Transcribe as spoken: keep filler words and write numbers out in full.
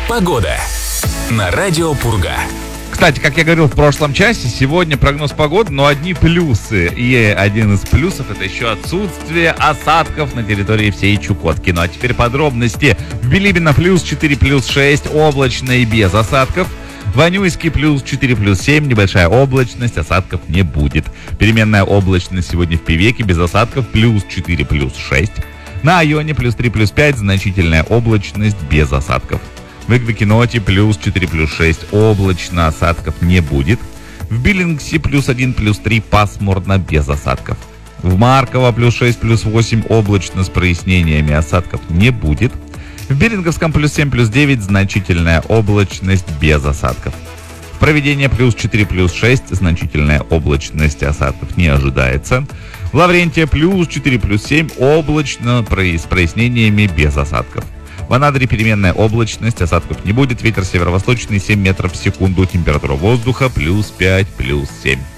Погода на радио Пурга. Кстати, как я говорил в прошлом часе, сегодня прогноз погоды, но одни плюсы. И один из плюсов — это еще отсутствие осадков на территории всей Чукотки. Ну а теперь подробности. В Билибино плюс четыре, плюс шесть, облачно и без осадков. В Анюйске плюс четыре, плюс семь, небольшая облачность, осадков не будет. Переменная облачность сегодня в Певеке, без осадков, плюс четыре, плюс шесть. На Айоне плюс три, плюс пять, значительная облачность, без осадков. В Игвикиноте плюс четыре, плюс шесть, облачно, осадков не будет. В Биллингсе плюс один, плюс три, пасмурно, без осадков. В Марково плюс шесть, плюс восемь, облачно, с прояснениями, осадков не будет. В Беринговском плюс семь, плюс девять, значительная облачность, без осадков. В Провидении плюс четыре, плюс шесть, значительная облачность, осадков не ожидается. В Лаврентии плюс четыре, плюс семь, облачно, с прояснениями, без осадков. В Анадыре переменная облачность, осадков не будет, ветер северо-восточный семь метров в секунду, температура воздуха плюс пять, плюс семь.